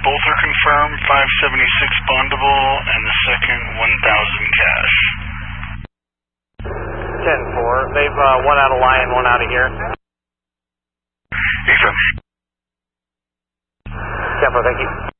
Both are confirmed, 576 bondable, and the second 1,000 cash. 10-4. They've one out of line, one out of here. Affirm. 10-4, thank you.